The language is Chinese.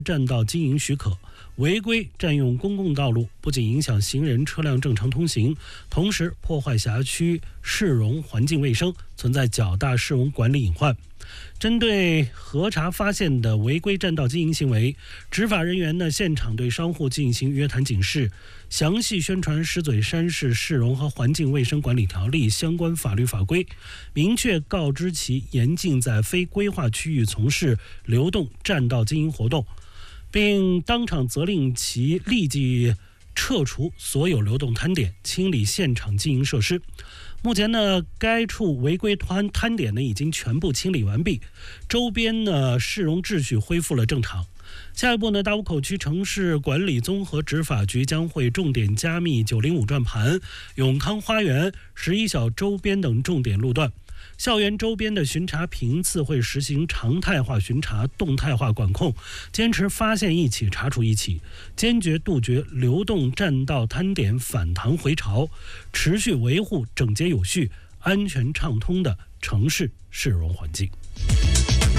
占道经营许可，违规占用公共道路，不仅影响行人车辆正常通行，同时破坏辖区市容环境卫生，存在较大市容管理隐患。针对核查发现的违规占道经营行为，执法人员现场对商户进行约谈警示，详细宣传石嘴山市市容和环境卫生管理条例相关法律法规，明确告知其严禁在非规划区域从事流动占道经营活动，并当场责令其立即撤除所有流动摊点，清理现场经营设施。目前该处违规摊点已经全部清理完毕，周边市容秩序恢复了正常。下一步大沽口区城市管理综合执法局将会重点加密905转盘、永康花园、11小周边等重点路段。校园周边的巡查频次会实行常态化巡查、动态化管控，坚持发现一起查处一起，坚决杜绝流动占道摊点反弹回潮，持续维护整洁有序、安全畅通的城市市容环境。